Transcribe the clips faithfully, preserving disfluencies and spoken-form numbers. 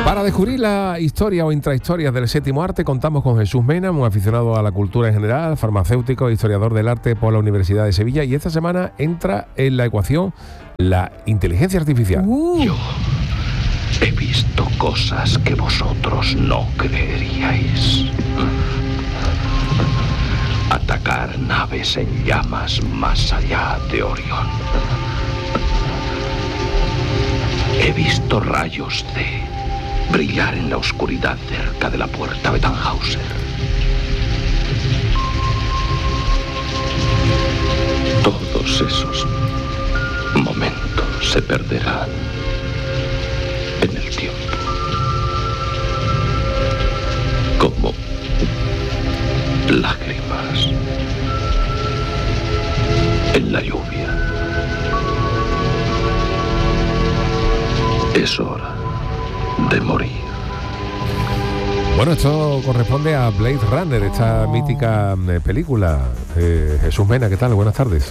Para descubrir la historia o intrahistorias del séptimo arte, contamos con Jesús Mena, un aficionado a la cultura en general, farmacéutico, historiador del arte por la Universidad de Sevilla, y esta semana entra en la ecuación la inteligencia artificial. Uh. Yo he visto cosas que vosotros no creeríais. Atacar naves en llamas más allá de Orión. He visto rayos de brillar en la oscuridad cerca de la puerta de Tannhäuser. Todos esos momentos se perderán en el tiempo. Como lágrimas en la lluvia. Es hora de morir. Bueno, esto corresponde a Blade Runner, esta oh. mítica eh, película. Eh, Jesús Mena, ¿qué tal? Buenas tardes.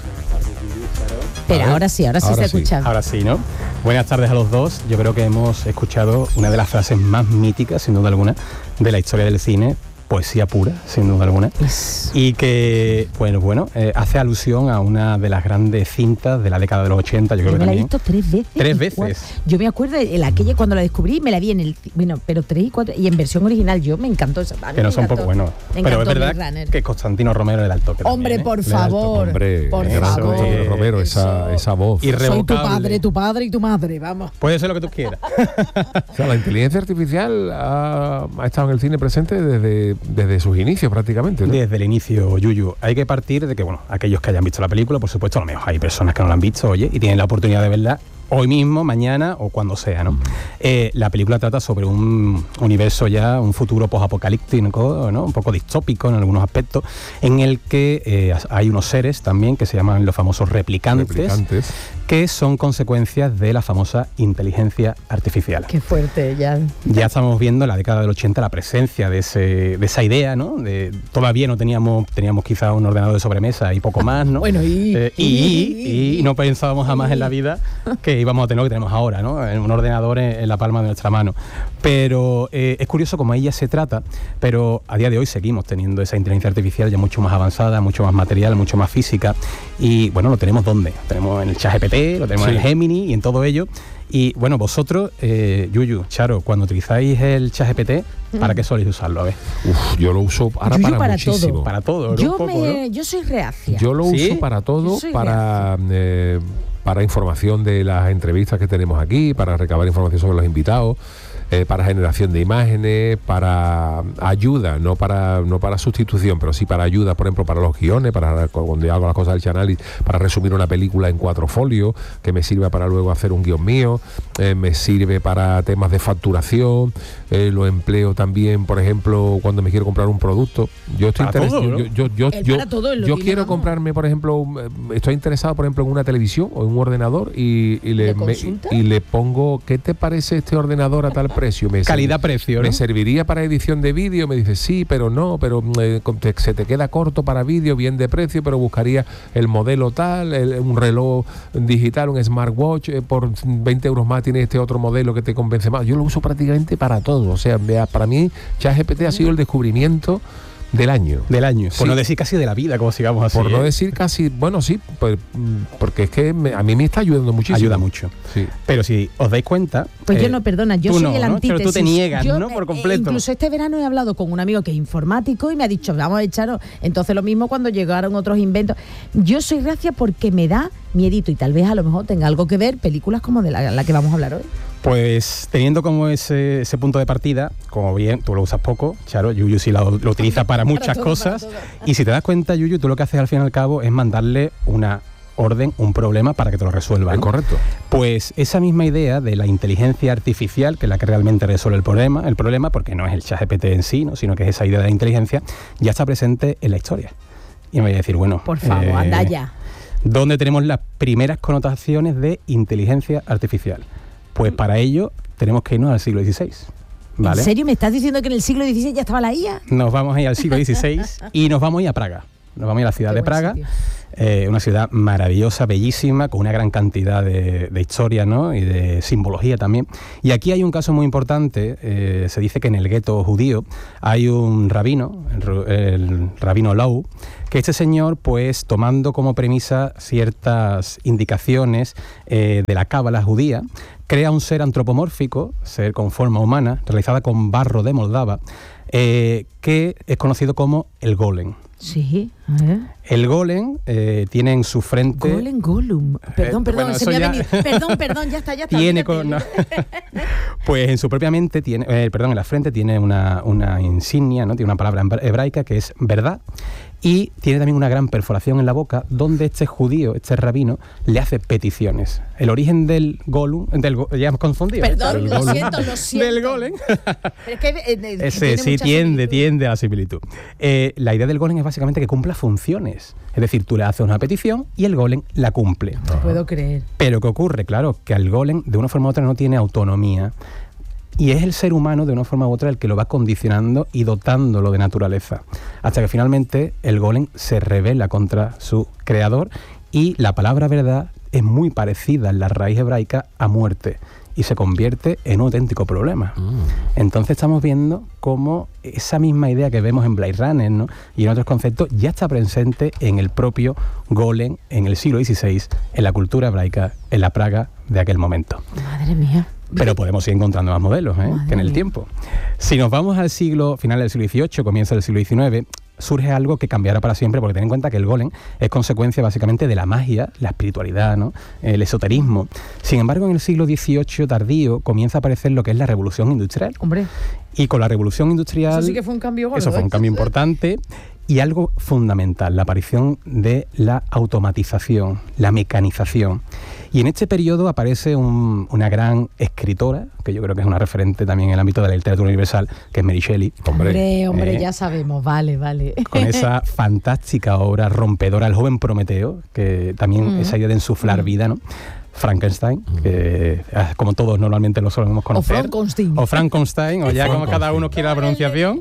Pero ahora sí, ahora sí ahora se sí. escucha. Ahora sí, ¿no? Buenas tardes a los dos. Yo creo que hemos escuchado una de las frases más míticas, sin duda alguna, de la historia del cine. Poesía pura, sin duda alguna, yes. y que, bueno, bueno, eh, hace alusión a una de las grandes cintas de la década de los ochenta, yo, yo creo que también. Yo me la he visto tres veces. Tres veces. Cuatro. Yo me acuerdo de la aquella cuando la descubrí, me la vi en el, bueno, pero tres y cuatro, y en versión original, yo me encantó esa. Que no son poco buenos. Pero es verdad que Constantino Romero era el toque. Hombre, también, por ¿eh? favor. Hombre, por favor. favor. Romero, esa, esa voz. Soy tu padre, tu padre y tu madre, vamos. Puede ser lo que tú quieras. O sea, la inteligencia artificial ha, ha estado en el cine presente desde, desde sus inicios. Prácticamente, ¿no? Desde el inicio, Yuyu. Hay que partir de que, bueno, aquellos que hayan visto la película, por supuesto, a lo mejor hay personas que no la han visto, oye, y tienen la oportunidad de verla hoy mismo, mañana o cuando sea, ¿no? Eh, la película trata sobre un universo ya, un futuro posapocalíptico, ¿no? Un poco distópico en algunos aspectos, en el que eh, hay unos seres también que se llaman los famosos replicantes, replicantes, que son consecuencias de la famosa inteligencia artificial. Qué fuerte, ya. Ya estamos viendo en la década del ochenta la presencia de, ese, de esa idea, ¿no? De, todavía no teníamos, teníamos quizá un ordenador de sobremesa y poco más, ¿no? Bueno, y, eh, y, y, y no pensábamos jamás en la vida que íbamos a tener lo que tenemos ahora, ¿no? Un ordenador en, en la palma de nuestra mano. Pero eh, es curioso cómo ella se trata, pero a día de hoy seguimos teniendo esa inteligencia artificial ya mucho más avanzada, mucho más material, mucho más física. Y bueno, lo tenemos ¿dónde? Lo tenemos en el ChatGPT, lo tenemos sí. en el Gemini y en todo ello. Y bueno, vosotros, eh, Yuyu, Charo, cuando utilizáis el ChatGPT, ¿para qué soléis usarlo? A ver. Uf, yo lo uso ahora Yuyu para, para muchísimo. todo. Para todo, ¿no? Yo, Un poco, me, ¿no? yo soy reacia. Yo lo ¿Sí? uso para todo, para... Eh, para información de las entrevistas que tenemos aquí, para recabar información sobre los invitados, eh, para generación de imágenes, para ayuda, no para no para sustitución, pero sí para ayuda, por ejemplo, para los guiones, para cuando hago las cosas del canal, para resumir una película en cuatro folios, que me sirva para luego hacer un guión mío, eh, me sirve para temas de facturación, eh, lo empleo también, por ejemplo, cuando me quiero comprar un producto. Yo estoy interesado, ¿no? yo, yo, yo, yo, yo, yo quiero vamos. comprarme, por ejemplo, estoy interesado, por ejemplo, en una televisión o en un ordenador y, y, le, me, y le pongo, ¿qué te parece este ordenador a tal precio? Me Calidad-precio, ¿no? ¿Me serviría para edición de vídeo? Me dice, sí, pero no, pero eh, te, se te queda corto para vídeo, bien de precio, pero buscaría el modelo tal, el, un reloj digital, un smartwatch, eh, por veinte euros más tiene este otro modelo que te convence más. Yo lo uso prácticamente para todo, o sea, para mí ChatGPT ha sido el descubrimiento del año. Del año. Sí. Por no decir casi de la vida, como sigamos así. Por ¿eh? no decir casi, bueno, sí, pues, porque es que me, a mí me está ayudando muchísimo. Ayuda mucho. Sí. Pero si os dais cuenta... Pues eh, yo no, perdona, yo soy no, el ¿no? antítesis. Pero tú te niegas, yo, ¿no? Por completo. Eh, incluso este verano he hablado con un amigo que es informático y me ha dicho, vamos a echaros. Entonces lo mismo cuando llegaron otros inventos. Yo soy reacia porque me da miedito y tal vez a lo mejor tenga algo que ver películas como de la, la que vamos a hablar hoy. Pues teniendo como ese, ese punto de partida, como bien, tú lo usas poco, Charo, Yuyu sí lo, lo utiliza para muchas para todo, cosas, para y si te das cuenta, Yuyu, tú lo que haces al fin y al cabo es mandarle una orden, un problema para que te lo resuelva. Es ¿no? correcto. Pues esa misma idea de la inteligencia artificial, que es la que realmente resuelve el problema, el problema, porque no es el ChatGPT en sí, ¿no? sino que es esa idea de la inteligencia, ya está presente en la historia. Y me voy a decir, bueno... Por favor, eh, anda ya. ¿Dónde tenemos las primeras connotaciones de inteligencia artificial? Pues para ello tenemos que irnos al siglo dieciséis. ¿Vale? ¿En serio? ¿Me estás diciendo que en el siglo dieciséis ya estaba la I A? Nos vamos a ir al siglo dieciséis y nos vamos a ir a Praga. Nos vamos a ir a la ciudad Qué de Praga, Eh, una ciudad maravillosa, bellísima, con una gran cantidad de, de historia, ¿no? Y de simbología también. Y aquí hay un caso muy importante. Eh, se dice que en el gueto judío hay un rabino, el, el rabino Lau, que este señor, pues tomando como premisa ciertas indicaciones eh, de la cábala judía, crea un ser antropomórfico, ser con forma humana, realizada con barro de Moldava, eh, que es conocido como el golem. Sí, a ver. El golem eh, tiene en su frente... Golem, Gollum. Perdón, Eh, perdón, bueno, se eso me ha ya- venido. Perdón, perdón, ya está, ya está. Tiene fíjate. con, no. Pues en su propia mente tiene, eh, perdón, en la frente tiene una, una insignia, ¿no? Tiene una palabra hebraica que es verdad, y tiene también una gran perforación en la boca donde este judío, este rabino, le hace peticiones. El origen del golem, del go- ya hemos confundido. Perdón, Del lo golem. siento, lo siento. Del golem. Pero es que, eh, eh, que Ese tiene sí mucha tiende, similitud. tiende a la similitud. Eh, la idea del golem es básicamente que cumpla funciones. Es decir, tú le haces una petición y el golem la cumple. No puedo creer. Pero ¿qué ocurre? Claro, que al golem de una forma u otra no tiene autonomía. Y es el ser humano, de una forma u otra, el que lo va condicionando y dotándolo de naturaleza. Hasta que finalmente el golem se rebela contra su creador y la palabra verdad es muy parecida en la raíz hebraica a muerte y se convierte en un auténtico problema. Entonces estamos viendo cómo esa misma idea que vemos en Blade Runner, ¿no? Y en otros conceptos ya está presente en el propio golem en el siglo dieciséis, en la cultura hebraica, en la Praga de aquel momento. Madre mía. Pero podemos ir encontrando más modelos, ¿eh? Madre que en el mía. tiempo. Si nos vamos al siglo, final del siglo dieciocho, comienzo del siglo diecinueve, surge algo que cambiará para siempre, porque ten en cuenta que el golem es consecuencia básicamente de la magia, la espiritualidad, ¿no? El esoterismo. Sin embargo, en el siglo dieciocho tardío comienza a aparecer lo que es la revolución industrial. Hombre, Y con la revolución industrial... eso sí que fue un cambio gordo. Eso fue un ¿eh? cambio importante y algo fundamental, la aparición de la automatización, la mecanización. Y en este periodo aparece un- una gran escritora, que yo creo que es una referente también en el ámbito de la literatura universal, que es Mary Shelley, Hombre, hombre, Eh. ya sabemos, vale, vale. con esa fantástica obra rompedora, El joven Prometeo, que también Mm. esa idea de ensuflar Mm. vida, ¿no? Frankenstein, que ah, como todos normalmente lo solemos conocer. Frankenstein. O Frankenstein, o ya como cada uno quiera la pronunciación.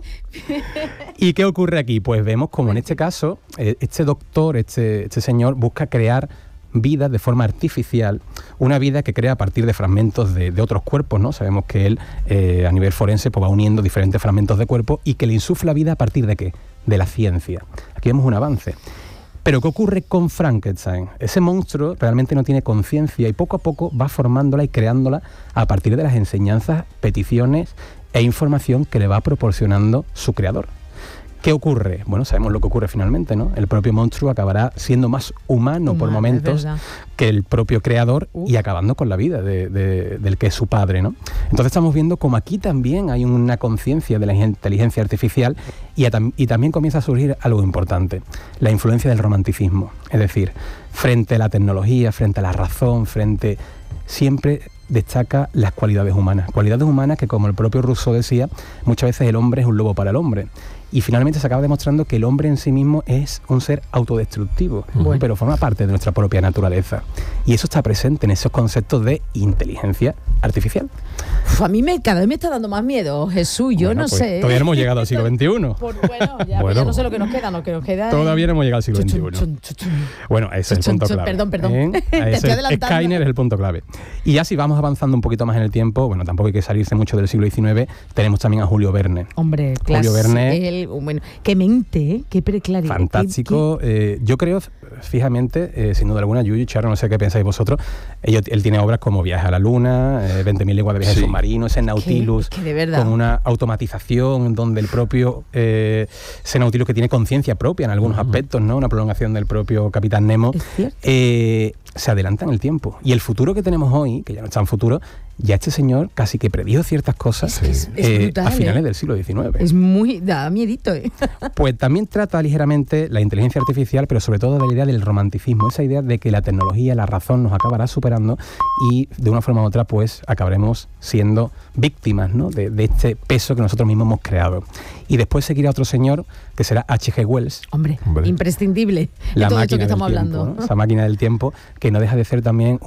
¿Y qué ocurre aquí? Pues vemos como en este caso, eh, este doctor, este, este señor, busca crear vida de forma artificial, una vida que crea a partir de fragmentos de, de otros cuerpos, ¿no? Sabemos que él, eh, a nivel forense, pues va uniendo diferentes fragmentos de cuerpo y que le insufla vida a partir de ¿qué? De la ciencia. Aquí vemos un avance. Pero ¿qué ocurre con Frankenstein? Ese monstruo realmente no tiene conciencia y poco a poco va formándola y creándola a partir de las enseñanzas, peticiones e información que le va proporcionando su creador. ¿Qué ocurre? Bueno, sabemos lo que ocurre finalmente, ¿no? El propio monstruo acabará siendo más humano, por Humano, momentos es verdad. que el propio creador Uf. y acabando con la vida de- de- del que es su padre, ¿no? Entonces estamos viendo como aquí también hay una conciencia de la inteligencia artificial y, a tam- y también comienza a surgir algo importante, la influencia del romanticismo. Es decir, frente a la tecnología, frente a la razón, frente... siempre destaca las cualidades humanas. Cualidades humanas que, como el propio Rousseau decía, muchas veces el hombre es un lobo para el hombre. Y finalmente se acaba demostrando que el hombre en sí mismo es un ser autodestructivo, Bueno. pero forma parte de nuestra propia naturaleza. Y eso está presente en esos conceptos de inteligencia artificial. Uf, a mí me, cada vez me está dando más miedo, Jesús, yo Bueno, no pues sé. ¿eh? Todavía no hemos llegado al siglo veintiuno. Por- bueno, ya, Bueno. ya no sé lo que nos queda, lo que nos queda. Todavía es- no hemos llegado al siglo Chun, chun, veintiuno. chun, chun, chun. Bueno, ese es el Chun, punto chun, clave. perdón, perdón. ¿eh? Te Ese estoy es- adelantando. Skynet es el punto clave. Y ya si vamos avanzando un poquito más en el tiempo, bueno, tampoco hay que salirse mucho del siglo diecinueve, tenemos también a Julio Verne. Hombre, Julio clas- Verne. el- bueno, qué mente, ¿eh? Qué preclaridad. Fantástico. Eh, yo creo, fijamente, eh, sin duda alguna, Yuyu, Charo, no sé qué pensáis vosotros, ellos- él tiene obras como Viaje a la Luna, eh, veinte mil leguas de viaje Sí. submarino, ese Nautilus, que de verdad. con una automatización donde el propio, eh, ese Nautilus que tiene conciencia propia en algunos aspectos, ¿no? Una prolongación del propio Capitán Nemo, Es cierto. eh, se adelanta en el tiempo. Y el futuro que tenemos hoy, que ya no está en futuro, ya este señor casi que predijo ciertas cosas Es- es eh, brutal, a finales ¿eh? del siglo diecinueve. Es muy. Da miedito, ¿eh? Pues también trata ligeramente la inteligencia artificial, pero sobre todo de la idea del romanticismo, esa idea de que la tecnología, la razón nos acabará superando y de una forma u otra pues acabaremos siendo víctimas, ¿no? de, de este peso que nosotros mismos hemos creado. Y después seguirá otro señor que será H G Wells, Hombre, Hombre. imprescindible. la de todo esto máquina que estamos del tiempo, hablando. ¿no? Esa máquina del tiempo que no deja de ser también una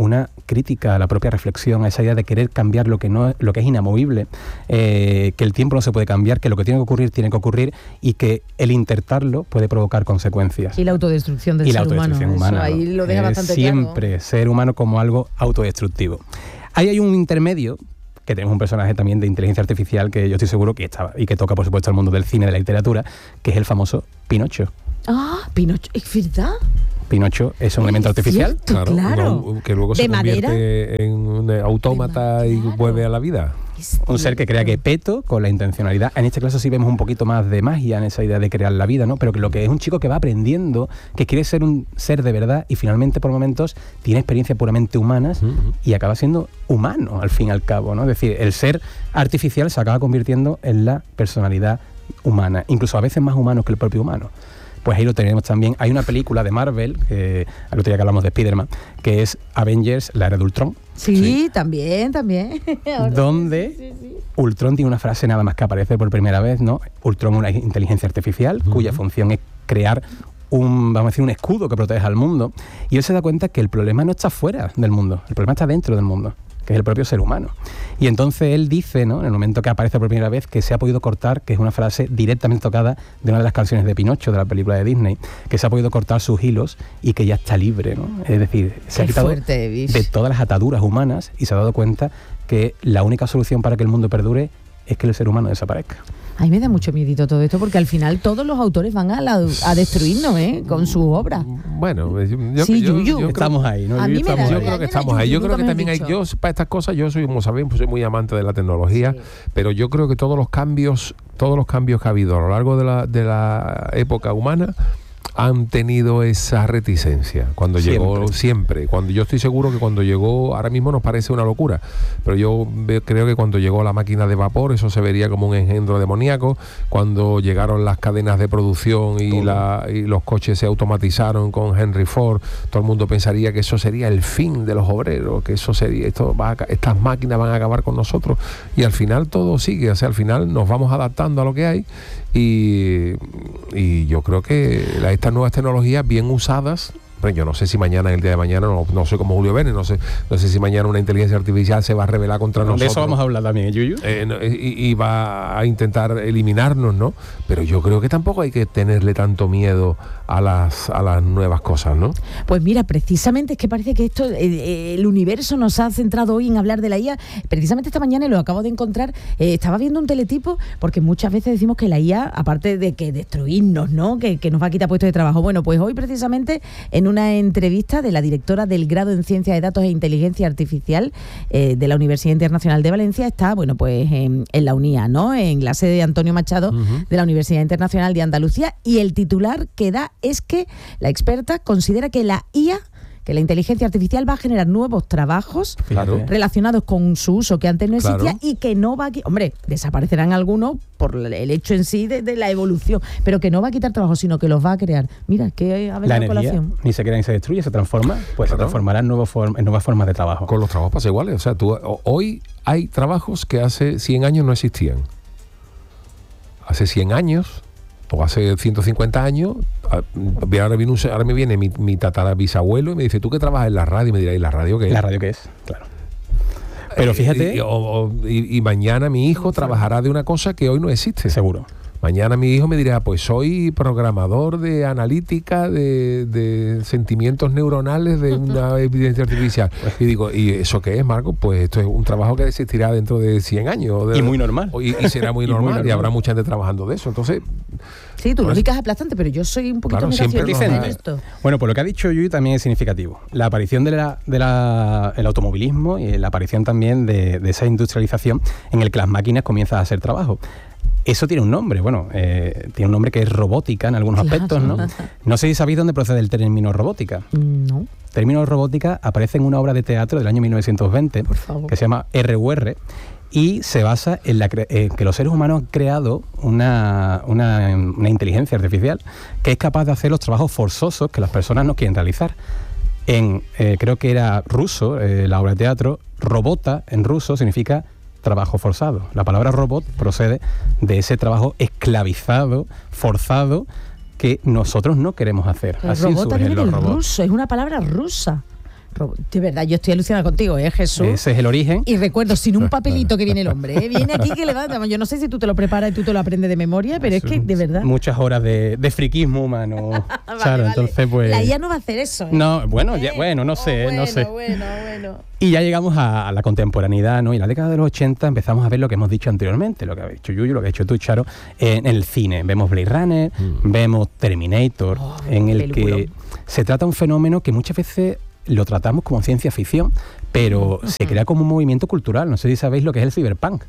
crítica, a la propia reflexión, a esa idea de querer cambiar lo que no, lo que es inamovible, eh, que el tiempo no se puede cambiar, que lo que tiene que ocurrir tiene que ocurrir y que el intentarlo puede provocar consecuencias. Y la autodestrucción del y ser la autodestrucción humano. humana. Eso ahí lo deja Eh, bastante siempre claro. ser humano como algo autodestructivo. Ahí hay un intermedio, que tenemos un personaje también de inteligencia artificial que yo estoy seguro que está y que toca, por supuesto, el mundo del cine, de la literatura, que es el famoso Pinocho. Ah, Pinocho, ¿es verdad? Pinocho es un Es elemento artificial. cierto. Claro. uno que luego ¿De se madera? convierte en un autómata De y madera, vuelve claro. a la vida. Es Un ser que crea que peto con la intencionalidad. En este caso sí vemos un poquito más de magia en esa idea de crear la vida, ¿no? Pero que lo que es un chico que va aprendiendo, que quiere ser un ser de verdad y finalmente por momentos tiene experiencias puramente humanas Uh-huh. y acaba siendo humano al fin y al cabo, ¿no? Es decir, el ser artificial se acaba convirtiendo en la personalidad humana, incluso a veces más humano que el propio humano. Pues ahí lo tenemos también. Hay una película de Marvel, que al otro día que hablamos de Spider-Man, que es Avengers, la era de Ultron. Sí, Sí. también, también. Ahora- Donde sí, sí, sí. Ultron tiene una frase nada más que aparece por primera vez, ¿no? Ultron es una inteligencia artificial Ujú. cuya función es crear un, vamos a decir, un escudo que proteja al mundo. Y él se da cuenta que el problema no está fuera del mundo, el problema está dentro del mundo, que es el propio ser humano. Y entonces él dice, ¿no?, en el momento que aparece por primera vez, que se ha podido cortar, que es una frase directamente tocada de una de las canciones de Pinocho, de la película de Disney, que se ha podido cortar sus hilos y que ya está libre, ¿no? Es decir, se ha Qué quitado fuerte, Vish. de todas las ataduras humanas y se ha dado cuenta que la única solución para que el mundo perdure es que el ser humano desaparezca. A mí me da mucho miedito todo esto porque al final todos los autores van a, la- a destruirnos, ¿eh? Con sus obras. Bueno, yo, yo- Sí, yo- Yuyu. yo creo- Estamos ahí, ¿no? A mí me Estamos da- Yo ahí. creo que Mañana estamos ahí. Yo Yuyu, creo que nunca también hay. mejor Yo, para estas cosas, yo soy, como sabéis, pues soy muy amante de la tecnología, Sí. pero yo creo que todos los cambios, todos los cambios que ha habido a lo largo de la, de la época humana han tenido esa reticencia. Cuando llegó, Siempre. siempre. Cuando yo estoy seguro que cuando llegó, ahora mismo nos parece una locura, pero yo ve- creo que cuando llegó la máquina de vapor, eso se vería como un engendro demoníaco. Cuando llegaron las cadenas de producción y, Todo. la, y los coches se automatizaron con Henry Ford, todo el mundo pensaría que eso sería el fin de los obreros, que eso sería, esto va a ca- estas máquinas van a acabar con nosotros. Y al final todo sigue, o sea, al final nos vamos adaptando a lo que hay. Y, y yo creo que la, estas nuevas tecnologías bien usadas, pues yo no sé si mañana, el día de mañana, no, no soy como Julio Verne, no sé, no sé si mañana una inteligencia artificial se va a rebelar contra De nosotros. eso vamos a hablar también, ¿eh, Yuyu? Eh, no, y, y va a intentar eliminarnos, ¿no? Pero yo creo que tampoco hay que tenerle tanto miedo a las, a las nuevas cosas, ¿no? Pues mira, precisamente es que parece que esto, eh, el universo nos ha centrado hoy en hablar de la I A. Precisamente esta mañana, y lo acabo de encontrar, eh, estaba viendo un teletipo, porque muchas veces decimos que la I A, aparte de que destruirnos, ¿no?, que, que nos va a quitar puestos de trabajo. Bueno, pues hoy precisamente en una entrevista de la directora del grado en Ciencia de Datos e Inteligencia Artificial eh, de la Universidad Internacional de Valencia, está, bueno, pues en, en la UNIA, ¿no?, en la sede de Antonio Machado, Ujú. de la Universidad Internacional de Andalucía, y el titular que da es que la experta considera que la I A, que la inteligencia artificial va a generar nuevos trabajos Claro. Fíjate. relacionados con su uso que antes no Claro. existía y que no va a qui- hombre, desaparecerán algunos por el hecho en sí de, de la evolución, pero que no va a quitar trabajo, sino que los va a crear. Mira, que ha venido La a energía colación. ni se crea ni se destruye, se transforma, pues se Claro. transformará en, nuevos form- en nuevas formas de trabajo. Con los trabajos pasa iguales. O sea, tú, o- hoy hay trabajos que hace cien años no existían. Hace cien años o hace ciento cincuenta años, a- ahora, viene un se- ahora me viene mi, mi tatarabisabuelo y me dice, ¿tú qué trabajas en la radio? Y me dirá, ¿y la radio qué es? ¿La radio qué es? Claro. Pero Eh, fíjate, Y, o- o- y- y mañana mi hijo trabajará de una cosa que hoy no existe. seguro. Mañana mi hijo me dirá, pues soy programador de analítica de, de sentimientos neuronales de una evidencia artificial. Y digo, ¿y eso qué es, Marco? Pues esto es un trabajo que existirá dentro de cien años. De- Y muy normal. Y, y será muy Y muy normal, y normal. habrá mucha gente trabajando de eso. Entonces, Sí, tu Pues- lógica es aplastante, pero yo soy un poquito Claro, siempre negacionista nos en da- esto. Bueno, pues lo que ha dicho Yuyu también es significativo. La aparición del de la, el automovilismo y la aparición también de, de esa industrialización en el que las máquinas comienzan a hacer trabajo. Eso tiene un nombre, bueno, eh, tiene un nombre que es robótica en algunos Claro. aspectos, ¿no? No sé si sabéis dónde procede el término robótica. No, El término robótica aparece en una obra de teatro del año mil novecientos veinte por favor. que se llama R U R y se basa en la cre- eh, que los seres humanos han creado una, una, una inteligencia artificial que es capaz de hacer los trabajos forzosos que las personas no quieren realizar. En, eh, creo que era ruso, eh, la obra de teatro, robota en ruso significa trabajo forzado. La palabra robot procede de ese trabajo esclavizado, forzado, que nosotros no queremos hacer. El Así robota surgen viene los del robots. ruso, es una palabra rusa. De verdad, yo estoy alucinada contigo, ¿eh, Jesús? Ese es el origen. Y recuerdo, sin un papelito que viene el hombre, ¿eh? Viene aquí que levanta. Yo no sé si tú te lo preparas y tú te lo aprendes de memoria, pero es que, de verdad... Muchas horas de, de friquismo humano. vale, claro, vale. entonces pues... La I A no va a hacer eso, ¿eh? No, bueno, ¿Eh? ya, bueno, no sé, oh, bueno, no sé. Bueno, bueno. Y ya llegamos a, a la contemporaneidad, ¿no? Y en la década de los ochenta empezamos a ver lo que hemos dicho anteriormente, lo que ha dicho Yuyu, lo que ha dicho tú, Charo, en el cine. Vemos Blade Runner, mm. vemos Terminator, oh, en el película. Que se trata un fenómeno que muchas veces lo tratamos como ciencia ficción, pero uh-huh. se crea como un movimiento cultural. No sé si sabéis lo que es el cyberpunk.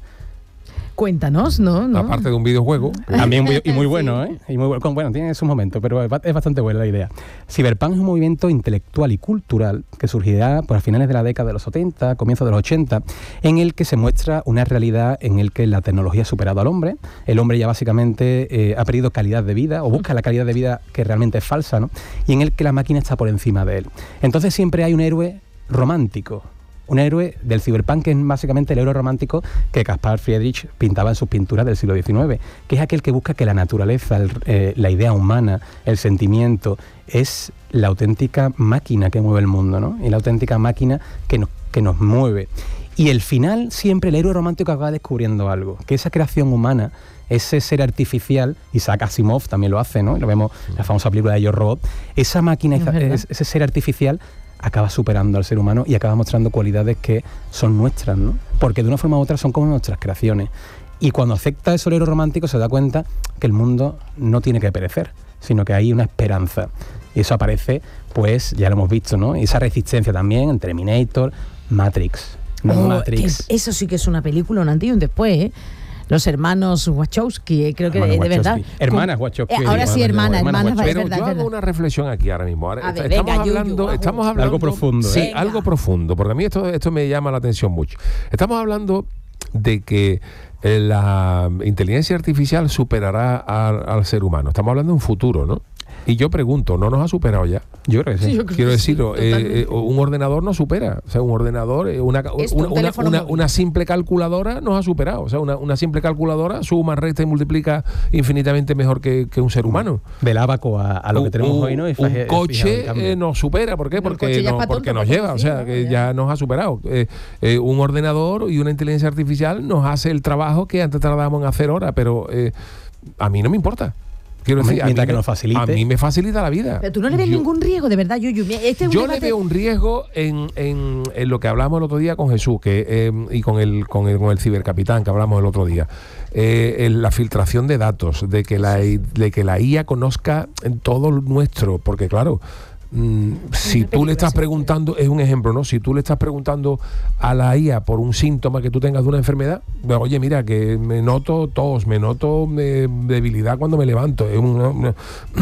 Cuéntanos, ¿no? ¿no? Aparte de un videojuego. También y muy bueno, ¿eh? Y muy bueno, bueno, tiene sus momentos, pero es bastante buena la idea. Cyberpunk es un movimiento intelectual y cultural que surgirá por a finales de la década de los setenta, comienzos de los ochenta, en el que se muestra una realidad en el que la tecnología ha superado al hombre. El hombre ya básicamente eh, ha perdido calidad de vida o busca la calidad de vida que realmente es falsa, ¿no? Y en el que la máquina está por encima de él. Entonces siempre hay un héroe romántico. Un héroe del cyberpunk que es básicamente el héroe romántico que Caspar Friedrich pintaba en sus pinturas del siglo diecinueve, que es aquel que busca que la naturaleza, el, eh, la idea humana, el sentimiento, es la auténtica máquina que mueve el mundo, ¿no? Y la auténtica máquina que nos, que nos mueve. Y el final, siempre el héroe romántico acaba descubriendo algo, que esa creación humana, ese ser artificial, Isaac Asimov también lo hace, ¿no? Lo vemos en la famosa película de Yo Robot, esa máquina, es ese ser artificial acaba superando al ser humano y acaba mostrando cualidades que son nuestras, ¿no? Porque de una forma u otra son como nuestras creaciones. Y cuando acepta eso el héroe romántico se da cuenta que el mundo no tiene que perecer, sino que hay una esperanza. Y eso aparece, pues, ya lo hemos visto, ¿no? Y esa resistencia también en Terminator, Matrix. No oh, Matrix. Eso sí que es una película, un antes y un después, ¿eh? Los hermanos Wachowski, eh, creo que de, de verdad. Hermanas Wachowski. Eh, ahora sí, hermanas, hermanas. hermanas Pero verdad, yo hago verdad. una reflexión aquí ahora mismo. Ahora, ver, estamos, venga, hablando, Yuyu, estamos hablando... Algo profundo. Sí, venga. algo profundo, porque a mí esto, esto me llama la atención mucho. Estamos hablando de que eh, la inteligencia artificial superará al, al ser humano. Estamos hablando de un futuro, ¿no? Y yo pregunto, ¿no nos ha superado ya? Yo creo que sí. Sí, yo creo Quiero que decirlo, sí, eh, eh, un ordenador no supera. O sea, un ordenador, eh, una, Esto, una, un una, teléfono una, móvil. una simple calculadora nos ha superado. O sea, una, una simple calculadora suma, resta y multiplica infinitamente mejor que, que un ser humano. Del abaco a, a lo que tenemos un, hoy, ¿no? Y un fíjate, coche fíjate, eh, nos supera. ¿Por qué? El Porque, coche ya no, es pa' porque tonto, nos pa' lleva. O sea, conducir, que ¿no? ya nos ha superado. Eh, eh, un ordenador y una inteligencia artificial nos hace el trabajo que antes tardábamos en hacer ahora. Pero eh, a mí no me importa. Quiero decir, mientras a mí, que nos facilite. a mí me facilita la vida. Pero tú no le ves Yo- ningún riesgo, de verdad, Yuyu. Este es un yo debate- le veo un riesgo en, en, en lo que hablamos el otro día con Jesús que eh, y con el, con el con el cibercapitán que hablamos el otro día. Eh, en la filtración de datos, de que la, de que la I A conozca en todo lo nuestro, porque claro, mm, si tú le estás preguntando, es un ejemplo, ¿no? Si tú le estás preguntando a la I A por un síntoma que tú tengas de una enfermedad, pues, oye, mira, que me noto tos, me noto eh, debilidad cuando me levanto. Es una- una-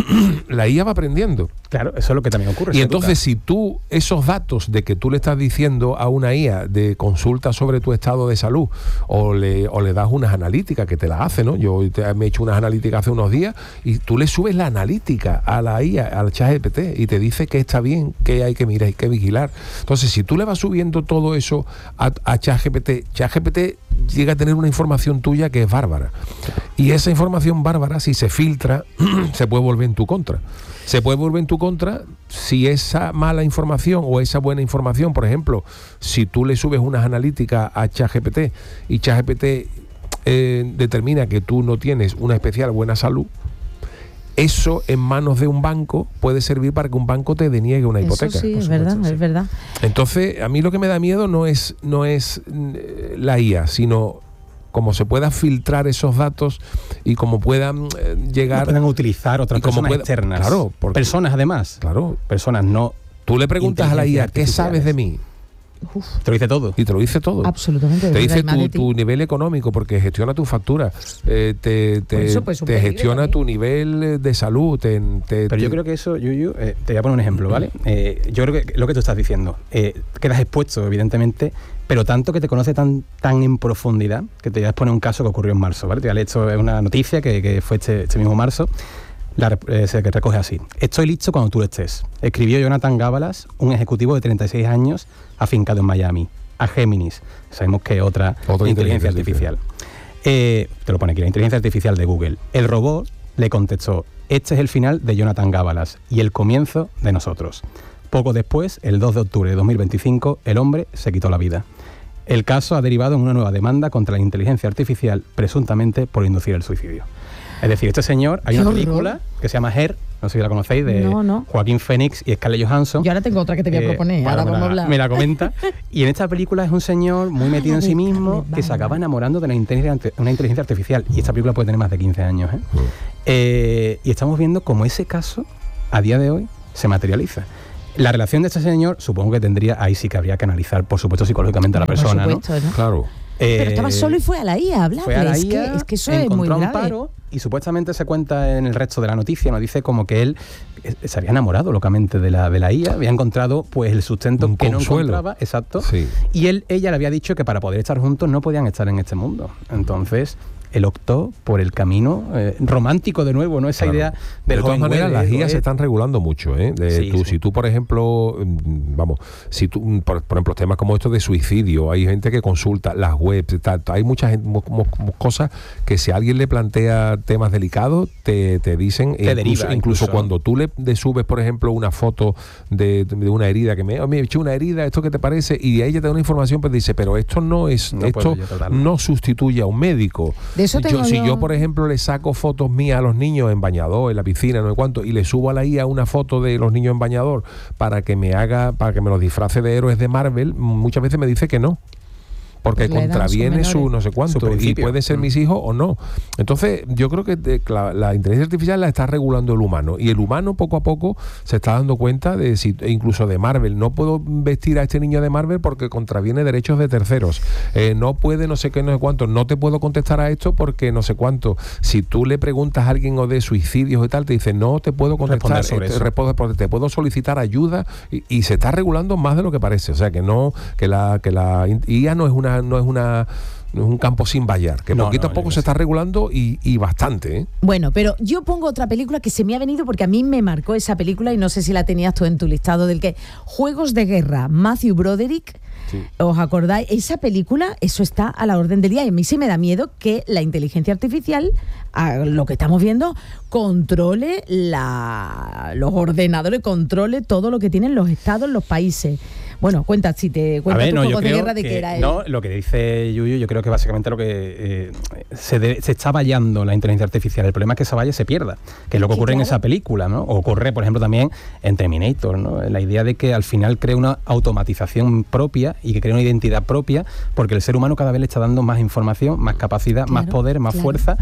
la I A va aprendiendo. Claro, eso es lo que también ocurre. Y se entonces, educa. si tú, esos datos de que tú le estás diciendo a una I A de consulta sobre tu estado de salud, o le, o le das unas analíticas que te las hace, ¿no? Yo te, me he hecho unas analíticas hace unos días y tú le subes la analítica a la I A, al ChatGPT, y te dice que está bien, que hay que mirar, hay que vigilar. Entonces, si tú le vas subiendo todo eso a, a ChatGPT, ChatGPT llega a tener una información tuya que es bárbara. Y esa información bárbara, si se filtra, se puede volver en tu contra. Se puede volver en tu contra si esa mala información o esa buena información, por ejemplo, si tú le subes unas analíticas a ChatGPT y ChatGPT eh, determina que tú no tienes una especial buena salud, eso en manos de un banco puede servir para que un banco te deniegue una hipoteca. Eso sí, por es supuesto, verdad, sí. es verdad. Entonces, a mí lo que me da miedo no es, no es eh, la I A, sino cómo se pueda filtrar esos datos y cómo puedan eh, llegar... No puedan utilizar otras y cómo personas pueda- externas. Claro, porque- Personas, además. Claro, Personas no. tú le preguntas a la I A, ¿qué sabes de mí? Te lo dice todo. Y te lo dice todo. Absolutamente. de Te verdad, dice y más tu, de ti. tu nivel económico, porque gestiona tu factura, eh, te, Por te, eso, pues, un te peligro gestiona también. tu nivel de salud. Te, te- Pero yo te- creo que eso, Yuyu, eh, te voy a poner un ejemplo, ¿vale? Eh, yo creo que lo que tú estás diciendo, eh, quedas expuesto, evidentemente, pero tanto que te conoce tan, tan en profundidad, que te voy a exponer un caso que ocurrió en marzo, ¿vale? Te voy a leer esto, es una noticia que, que fue este, este mismo marzo, la, eh, se que recoge así. Estoy listo cuando tú lo estés. Escribió Jonathan Gábalas, un ejecutivo de treinta y seis años, afincado en Miami, a Géminis. Sabemos que otra, Otra inteligencia, inteligencia artificial. Eh, te lo pone aquí, la inteligencia artificial de Google. El robot le contestó, este es el final de Jonathan Gábalas y el comienzo de nosotros. Poco después, el dos de octubre de dos mil veinticinco, el hombre se quitó la vida. El caso ha derivado en una nueva demanda contra la inteligencia artificial, presuntamente por inducir el suicidio. Es decir, este señor, hay ¡Qué una horror! película que se llama Her, no sé si la conocéis, de No, no. Joaquín Phoenix y Scarlett Johansson. Yo ahora tengo otra que te voy a Eh, proponer, bueno, ahora me vamos la- a hablar. Me la comenta. Y en esta película es un señor muy metido en sí mismo que se acaba enamorando de la inteligencia, una inteligencia artificial. Y esta película puede tener más de quince años. ¿eh? Eh, y estamos viendo cómo ese caso, a día de hoy, se materializa. La relación de este señor, supongo que tendría, ahí sí que habría que analizar, por supuesto, psicológicamente a la Por persona. ¿no? supuesto, ¿no? Claro. Pero Eh, estaba solo y fue a la I A a hablarle. fue a la es, I A, que, es que eso es muy encontró grave. amparo y supuestamente se cuenta en el resto de la noticia, nos dice como que él eh, se había enamorado locamente de la, de la I A, había encontrado pues el sustento Un que consuelo. no encontraba, exacto, Sí. y él, ella le había dicho que para poder estar juntos no podían estar en este mundo. Entonces, él optó por el camino eh, romántico de nuevo, ¿no? Esa Claro. idea del De todas joven maneras, güey, las de- I A se están regulando mucho. ¿eh? De- Sí, tú, sí. Si tú, por ejemplo, mm, vamos, si tú, mm, por, por ejemplo, temas como estos de suicidio, hay gente que consulta las webs, tal, hay muchas gen- mo- mo- mo- cosas que si alguien le plantea temas delicados, te, te dicen, Te incluso, deriva, incluso incluso. cuando tú le de subes, por ejemplo, una foto de, de una herida, que me, oh, me he hecho una herida, ¿esto qué te parece? Y ella te da una información, pues dice, pero esto no es, No puedo esto yo tratarlo. no sustituye a un médico. De eso Yo- tengo si yo- yo, por ejemplo, le saco fotos mías a los niños en bañador, en la piscina, no sé cuánto, y le subo a la I A una foto de los niños en bañador para que me haga, para que me los disfrace de héroes de Marvel, muchas veces me dice que no. Porque Pues le dan contraviene sus su menores. no sé Su cuánto, y principio. pueden ser Mm. mis hijos o no. Entonces, yo creo que de- la, la inteligencia artificial la está regulando el humano, y el humano poco a poco se está dando cuenta de si, e incluso de Marvel, no puedo vestir a este niño de Marvel porque contraviene derechos de terceros. Eh, no puede no sé qué, no sé cuánto, no te puedo contestar a esto porque no sé cuánto. Si tú le preguntas a alguien o de suicidios y tal, te dice, no te puedo contestar, Responder sobre eh, eso. respondo porque te puedo solicitar ayuda, y, y se está regulando más de lo que parece. O sea, que no, que la, que la I A no es una, no es una no es un campo sin vallar, que No, poquito no, a poco yo se sé. está regulando y, y bastante, ¿eh? Bueno, pero yo pongo otra película que se me ha venido porque a mí me marcó esa película y no sé si la tenías tú en tu listado, del que Juegos de Guerra, Matthew Broderick. Sí. ¿Os acordáis? Esa película, eso está a la orden del día, y a mí sí me da miedo que la inteligencia artificial, a lo que estamos viendo, controle la, los ordenadores, controle todo lo que tienen los estados, los países. Bueno, cuenta si te A cuenta ver, tus no, yo Juegos de creo Guerra de que, que era él. no, lo que dice Yuyu, yo creo que básicamente lo que eh, se, de- se está vallando la inteligencia artificial. El problema es que esa valla se pierda, que es lo que Sí, ocurre en claro. esa película, ¿no? O ocurre, por ejemplo, también en Terminator, ¿no? La idea de que al final cree una automatización propia y que cree una identidad propia, porque el ser humano cada vez le está dando más información, más capacidad, más Claro, poder, más claro. fuerza.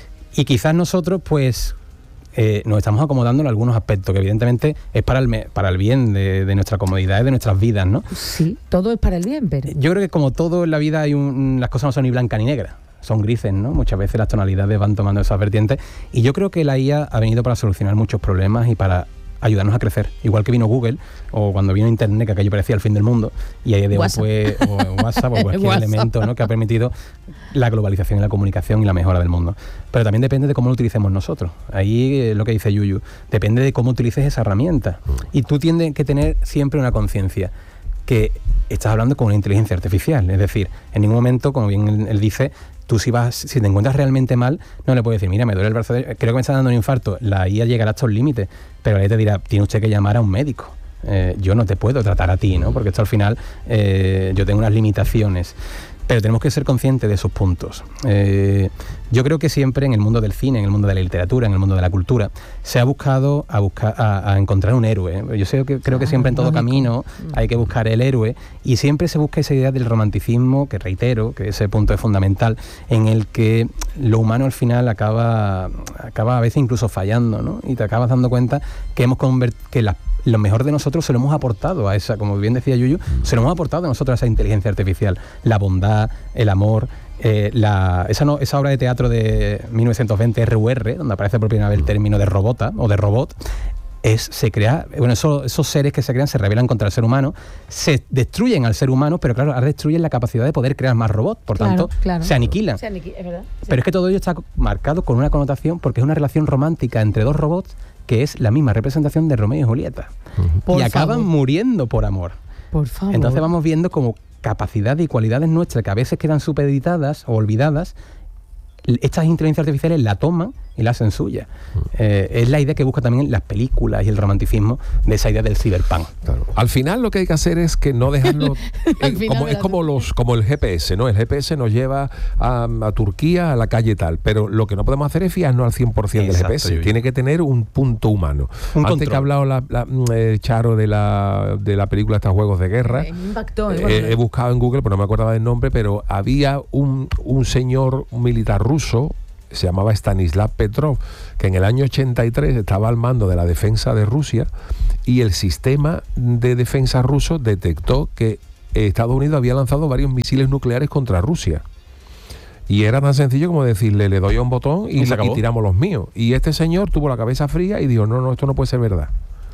Y quizás nosotros, pues, eh, nos estamos acomodando en algunos aspectos, que evidentemente es para el, me- para el bien de, de nuestra comodidad y de nuestras vidas, ¿no? Sí, todo es para el bien, pero... Yo creo que como todo en la vida hay un, las cosas no son ni blancas ni negras, son grises, ¿no? Muchas veces las tonalidades van tomando esas vertientes, y yo creo que la I A ha venido para solucionar muchos problemas y para ayudarnos a crecer, igual que vino Google o cuando vino Internet, que aquello parecía el fin del mundo, y ahí de hoy WhatsApp. pues, o WhatsApp o cualquier WhatsApp. elemento, ¿no? que ha permitido la globalización y la comunicación y la mejora del mundo. Pero también depende de cómo lo utilicemos nosotros. Ahí es lo que dice Yuyu, depende de cómo utilices esa herramienta. Y tú tienes que tener siempre una conciencia que estás hablando con una inteligencia artificial, es decir, en ningún momento, como bien él, él dice, tú si vas, si te encuentras realmente mal, no le puedes decir, mira, me duele el brazo, de- creo que me está dando un infarto. La I A llegará hasta un límite, pero la I A te dirá, tiene usted que llamar a un médico. Eh, yo no te puedo tratar a ti, ¿no? Porque esto al final, eh, yo tengo unas limitaciones. Pero tenemos que ser conscientes de esos puntos. Eh, yo creo que siempre en el mundo del cine, en el mundo de la literatura, en el mundo de la cultura, se ha buscado a, buscar, a, a encontrar un héroe. Yo sé que, creo que siempre en todo lógico. camino hay que buscar el héroe, y siempre se busca esa idea del romanticismo, que reitero, que ese punto es fundamental, en el que lo humano al final acaba, acaba a veces incluso fallando, ¿no? Y te acabas dando cuenta que hemos convert- que la lo mejor de nosotros se lo hemos aportado a esa, como bien decía Yuyu, se lo hemos aportado a nosotros a esa inteligencia artificial, la bondad, el amor, eh, la, esa, no, esa obra de teatro de mil novecientos veinte, R U R, donde aparece por primera vez el término de robota o de robot, es, se crea, bueno, eso, esos seres que se crean se rebelan contra el ser humano, se destruyen al ser humano, pero claro, ahora destruyen la capacidad de poder crear más robots, por Claro, tanto, claro. se aniquilan. Se aniqui- es verdad, sí. Pero es que todo ello está marcado con una connotación, porque es una relación romántica entre dos robots que es la misma representación de Romeo y Julieta. Por y acaban favor. muriendo por amor. Por favor. Entonces vamos viendo como capacidades y cualidades nuestras que a veces quedan supeditadas o olvidadas, l- estas inteligencias artificiales la toman y la hacen suya. Eh, es la idea que busca también las películas y el romanticismo de esa idea del cyberpunk. Claro. Al final lo que hay que hacer es que no dejarlo Al eh, final como, de es la- como los como el G P S, ¿no? El G P S nos lleva a, a Turquía, a la calle tal, pero lo que no podemos hacer es fiarnos al cien por ciento del Exacto, G P S. Yuyu. Tiene que tener un punto humano. Un Antes control. que ha hablado la, la, eh, Charo de la de la película estos Juegos de Guerra, Me impactó, eh, bueno, he buscado en Google, pero no me acordaba del nombre, pero había un, un señor, un militar ruso, se llamaba Stanislav Petrov, que en el año ochenta y tres estaba al mando de la defensa de Rusia y el sistema de defensa ruso detectó que Estados Unidos había lanzado varios misiles nucleares contra Rusia. Y era tan sencillo como decirle, le doy a un botón y, Y se acabó. y tiramos los míos. Y este señor tuvo la cabeza fría y dijo, no, no, esto no puede ser verdad.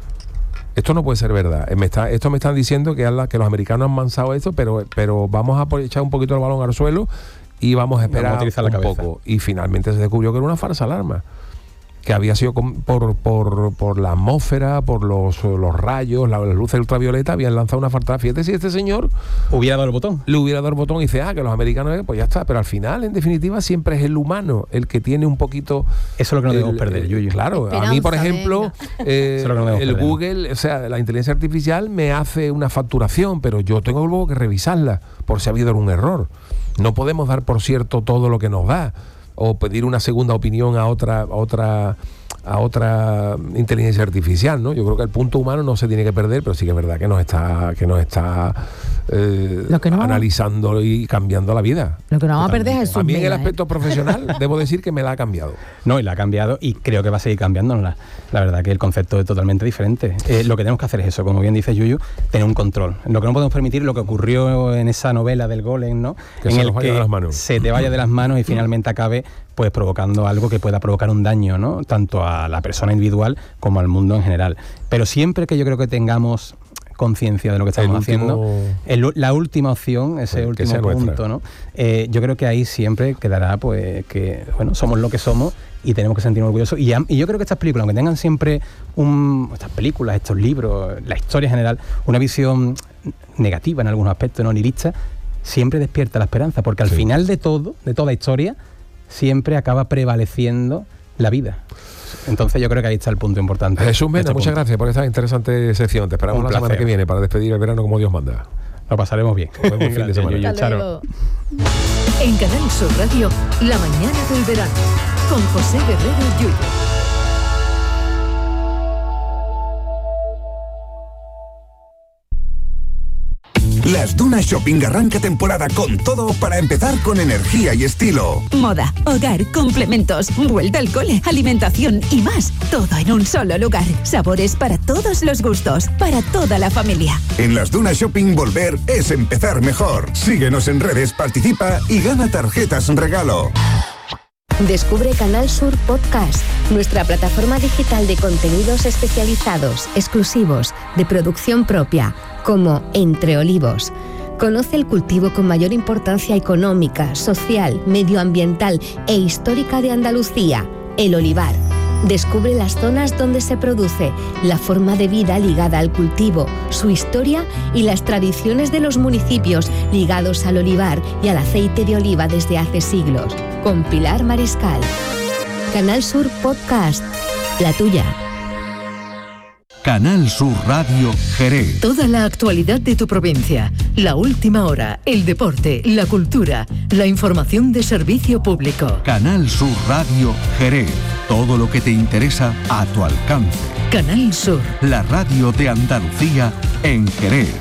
Esto no puede ser verdad. Eh, Me está, esto me están diciendo que, la, que los americanos han lanzado esto, pero, pero vamos a echar un poquito el balón al suelo y vamos a esperar Vamos a utilizar la un cabeza. poco. Y finalmente se descubrió que era una falsa alarma, que había sido con- por, por, por la atmósfera, por los, los rayos, la- las luces ultravioleta, habían lanzado una falsa. Fíjate si este señor ¿Hubiera dado el botón? le hubiera dado el botón y dice, ah, que los americanos, eh, pues ya está. Pero al final, en definitiva, siempre es el humano el que tiene un poquito... Eso es lo que no el- debemos perder, el- Yuyu. Claro, a mí, por Esperanza, ejemplo, eh, Eso es lo que no debemos el perder. Google, o sea, la inteligencia artificial me hace una facturación, pero yo tengo luego que revisarla por si ha habido algún error. No podemos dar por cierto todo lo que nos da o pedir una segunda opinión a otra, a otra, a otra inteligencia artificial, ¿no? Yo creo que el punto humano no se tiene que perder, pero sí que es verdad que nos está, que nos está eh, Lo que no vamos- analizando y cambiando la vida. Lo que no vamos a perder es A el mí en el Mega, ¿eh? aspecto profesional debo decir que me la ha cambiado. No, y la ha cambiado y creo que va a seguir cambiándola. La verdad que el concepto es totalmente diferente. Eh, lo que tenemos que hacer es eso, como bien dice Yuyu, tener un control. Lo que no podemos permitir, lo que ocurrió en esa novela del Golem, ¿no? Que en se el nos vaya que de las manos. se te vaya de las manos y finalmente acabe pues provocando algo que pueda provocar un daño, ¿no? Tanto a la persona individual como al mundo en general. Pero siempre que yo creo que tengamos conciencia de lo que estamos El último- haciendo, el- la última opción, ese Que último sea nuestra. punto, ¿no? Eh, yo creo que ahí siempre quedará pues que bueno, somos lo que somos y tenemos que sentirnos orgullosos. Y, ya- y yo creo que estas películas, aunque tengan siempre un, estas películas, estos libros, la historia en general, una visión negativa en algunos aspectos, no nihilista, siempre despierta la esperanza, porque al Sí. final de todo, de toda historia, siempre acaba prevaleciendo la vida. Entonces yo creo que ahí está el punto importante. Jesús de Mena, este muchas punto. gracias por esta interesante sección. Te esperamos Un la semana placer. que viene para despedir el verano como Dios manda. Lo pasaremos bien. Buen fin de Gracias, semana. Yuyu. Hasta Charo. luego. En Canal Sur Radio, La mañana del verano, con José Guerrero Yuyu. Las Dunas Shopping arranca temporada con todo para empezar con energía y estilo. Moda, hogar, complementos, vuelta al cole, alimentación y más. Todo en un solo lugar. Sabores para todos los gustos, para toda la familia. En las Dunas Shopping volver es empezar mejor. Síguenos en redes, participa y gana tarjetas regalo. Descubre Canal Sur Podcast, nuestra plataforma digital de contenidos especializados, exclusivos, de producción propia, como Entre Olivos. Conoce el cultivo con mayor importancia económica, social, medioambiental e histórica de Andalucía, el olivar. Descubre las zonas donde se produce, la forma de vida ligada al cultivo, su historia y las tradiciones de los municipios ligados al olivar y al aceite de oliva desde hace siglos. Con Pilar Mariscal. Canal Sur Podcast, la tuya. Canal Sur Radio Jerez. Toda la actualidad de tu provincia, la última hora, el deporte, la cultura, la información de servicio público. Canal Sur Radio Jerez. Todo lo que te interesa a tu alcance. Canal Sur. La radio de Andalucía en Jerez.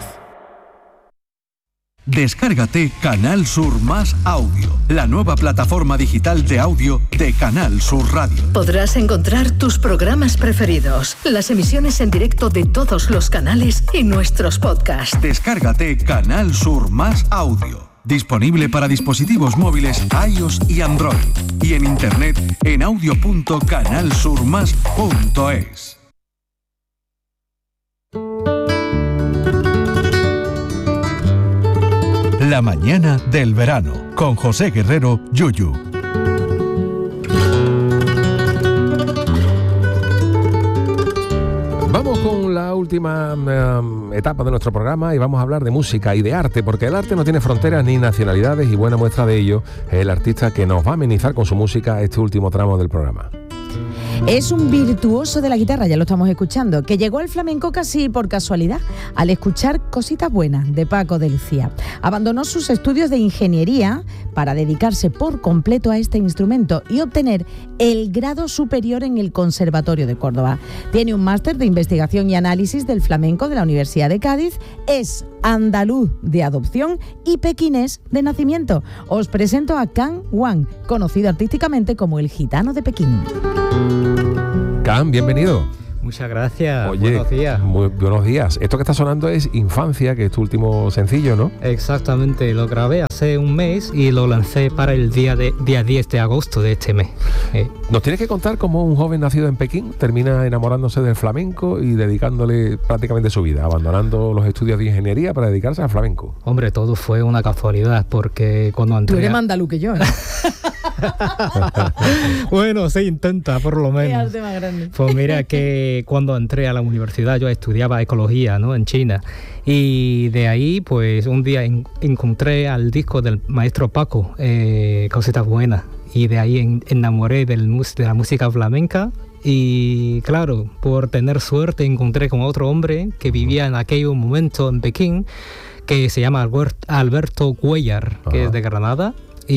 Descárgate Canal Sur Más Audio, la nueva plataforma digital de audio de Canal Sur Radio. Podrás encontrar tus programas preferidos, las emisiones en directo de todos los canales y nuestros podcasts. Descárgate Canal Sur Más Audio. Disponible para dispositivos móviles iOS y Android. Y en internet en audio punto canal sur más punto es. La mañana del verano con José Guerrero Yuyu. Vamos con la última um, etapa de nuestro programa y vamos a hablar de música y de arte, porque el arte no tiene fronteras ni nacionalidades y buena muestra de ello es el artista que nos va a amenizar con su música este último tramo del programa. Es un virtuoso de la guitarra, ya lo estamos escuchando, que llegó al flamenco casi por casualidad, al escuchar Cositas Buenas de Paco de Lucía. Abandonó sus estudios de ingeniería para dedicarse por completo a este instrumento y obtener el grado superior en el Conservatorio de Córdoba. Tiene un máster de investigación y análisis del flamenco de la Universidad de Cádiz, es andaluz de adopción y pequinés de nacimiento. Os presento a Can Wang, conocido artísticamente como el Gitano de Pekín. Can, bienvenido. Muchas gracias. Oye, buenos días. Muy buenos días. Esto que está sonando es Infancia, que es tu último sencillo, ¿no? Exactamente, lo grabé hace un mes y lo lancé para el día, de, día diez de agosto de este mes. Eh. ¿Nos tienes que contar cómo un joven nacido en Pekín termina enamorándose del flamenco y dedicándole prácticamente su vida, abandonando los estudios de ingeniería para dedicarse al flamenco? Hombre, todo fue una casualidad porque cuando entré... Tú eres más andaluz que yo, ¿eh? Bueno, se intenta por lo menos. Qué arte más grande. Pues mira que cuando entré a la universidad yo estudiaba ecología, ¿no? En China, y de ahí pues un día en, encontré al disco del maestro Paco, eh, Cositas Buenas, y de ahí en, enamoré del, de la música flamenca. Y claro, por tener suerte encontré con otro hombre que vivía en aquel momento en Pekín, que se llama Alberto Cuellar, que Ajá. es de Granada.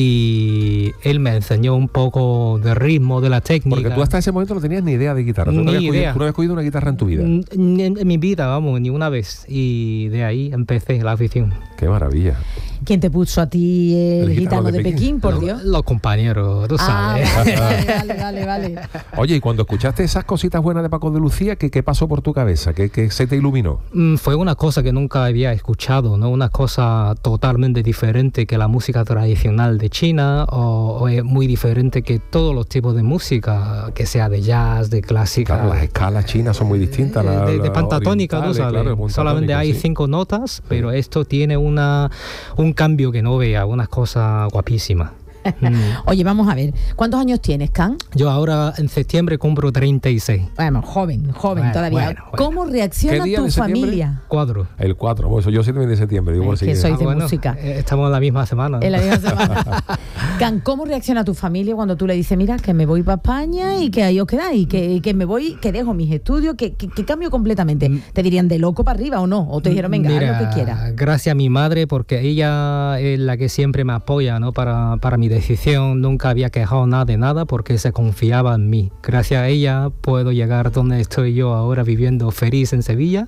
Y él me enseñó un poco de ritmo, de la técnica. Porque tú hasta ese momento no tenías ni idea de guitarra. Tú ni no habías, idea. Cogido, tú no habías cogido una guitarra en tu vida. En, en, en mi vida, vamos, ni una vez. Y de ahí empecé la afición. Qué maravilla. ¿Quién te puso a ti el, el gitano, gitano de, de Pekín, Pekín por los, Dios? Los compañeros, tú ah, sabes. Vale, vale, vale, vale. Oye, y cuando escuchaste esas cositas buenas de Paco de Lucía, ¿qué, qué pasó por tu cabeza? ¿Qué, qué se te iluminó? Mm, fue una cosa que nunca había escuchado, ¿no? Una cosa totalmente diferente que la música tradicional de China, o, o es muy diferente que todos los tipos de música, que sea de jazz, de clásica. Claro, las escalas chinas son muy distintas. La, de, de pentatónica, tú sabes. Claro, solamente hay sí. cinco notas, pero sí. esto tiene una un cambio que no vea, unas cosas guapísimas. Mm. Oye, vamos a ver, ¿cuántos años tienes, Can? Yo ahora en septiembre cumplo treinta y seis. Bueno, joven, joven bueno, todavía. Bueno, bueno. ¿Cómo reacciona tu familia? cuatro. El cuatro, bueno, yo siete de septiembre. Digo, es que sois ah, de bueno, música. Eh, estamos en la misma semana. ¿no? En la misma semana. Can, ¿cómo reacciona tu familia cuando tú le dices, mira, que me voy para España y que ahí os quedáis, que, que me voy, que dejo mis estudios, que, que, que cambio completamente? ¿Te dirían de loco para arriba o no? ¿O te dijeron, venga, mira, haz lo que quieras? Gracias a mi madre, porque ella es la que siempre me apoya, ¿no? para, para mi decisión. No Nunca había quejado nada de nada porque se confiaba en mí. Gracias a ella puedo llegar donde estoy yo ahora viviendo feliz en Sevilla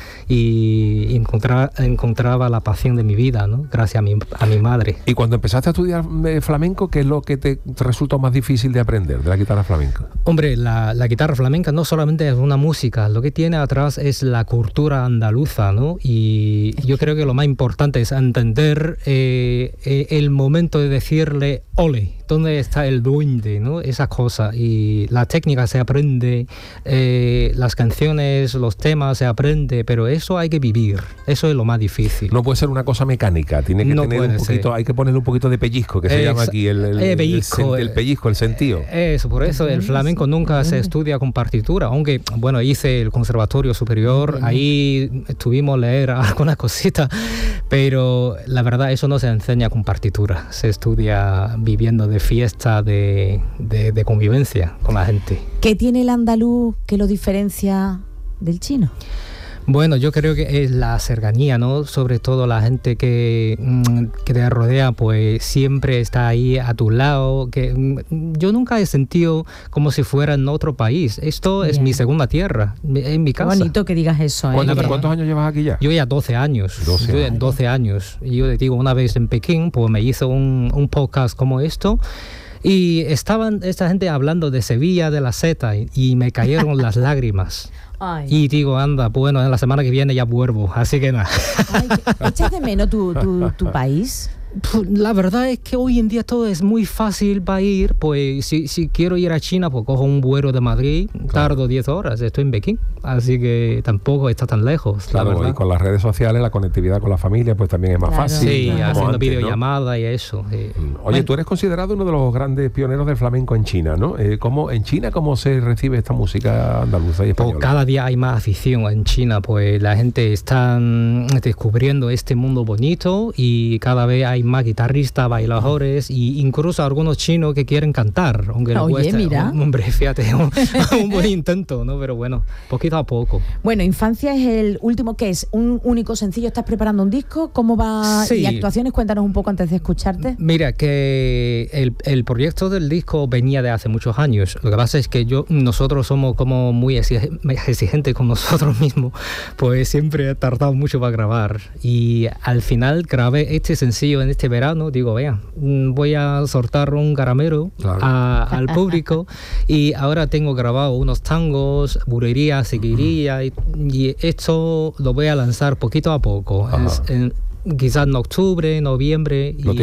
y encontrar, encontraba la pasión de mi vida, ¿no? Gracias a mi, a mi madre. Y cuando empezaste a estudiar flamenco, ¿qué es lo que te resultó más difícil de aprender de la guitarra flamenca? Hombre, la, la guitarra flamenca no solamente es una música, lo que tiene atrás es la cultura andaluza, ¿no? Y yo creo que lo más importante es entender eh, eh, el momento de decirle ole, dónde está el duende, ¿no? Esas cosas. Y la técnica se aprende, eh, las canciones, los temas se aprende, pero eso hay que vivir. Eso es lo más difícil. No puede ser una cosa mecánica, tiene que no tener un poquito, ser. Hay que ponerle un poquito de pellizco, que se Ex- llama aquí el, el, eh, pellizco, el, el pellizco, el sentido. Eso, por eso el flamenco nunca se estudia con partitura, aunque, bueno, hice el conservatorio superior, ahí estuvimos a leer algunas cositas, pero la verdad eso no se enseña con partitura, se estudia viviendo de fiesta, de, de, de convivencia con la gente. ¿Qué tiene el andaluz que lo diferencia del chino? Bueno, yo creo que es la cercanía, ¿no? Sobre todo la gente que, que te rodea, pues siempre está ahí a tu lado. Que yo nunca he sentido como si fuera en otro país. Esto Bien. es mi segunda tierra, en mi casa. Qué bonito que digas eso. ¿eh? ¿Cuántos, ¿Cuántos años llevas aquí ya? Yo ya doce años. doce, yo ya doce años. Y yo le digo, una vez en Pekín, pues me hizo un, un podcast como esto. Y estaban esta gente hablando de Sevilla, de la Zeta, y, y me cayeron las lágrimas. Ay. Y digo, anda, bueno, en la semana que viene ya vuelvo, así que nada. ¿Echas de menos tu, tu, tu país? La verdad es que hoy en día todo es muy fácil para ir, pues si, si quiero ir a China, pues cojo un vuelo de Madrid, claro. tardo diez horas, estoy en Pekín, así que tampoco está tan lejos. Claro, y con las redes sociales, la conectividad con la familia, pues también es más claro. fácil. Sí, claro. haciendo antes, videollamadas ¿no? y eso. Sí. Oye, bueno. Tú eres considerado uno de los grandes pioneros del flamenco en China, ¿no? Eh, ¿cómo, en China, ¿cómo se recibe esta música andaluza y española? Pues cada día hay más afición en China, pues la gente está descubriendo este mundo bonito y cada vez hay más guitarristas, bailadores e incluso algunos chinos que quieren cantar, aunque Oye, cuesta. mira. Hombre, fíjate, un, un buen intento, ¿no? Pero bueno, poquito a poco. Bueno, Infancia es el último, ¿qué es? ¿Un único sencillo? ¿Estás preparando un disco? ¿Cómo va? Sí. ¿Y actuaciones? Cuéntanos un poco antes de escucharte. Mira, que el, el proyecto del disco venía de hace muchos años. Lo que pasa es que yo nosotros somos como muy exigentes con nosotros mismos, pues siempre he tardado mucho para grabar. Y al final grabé este sencillo en este verano. Digo, vea, voy a soltar un caramelo Claro. a, al público. Y ahora tengo grabado unos tangos, bulería, seguiría, y, y esto lo voy a lanzar poquito a poco. Es, en, quizás en octubre, noviembre. Lo y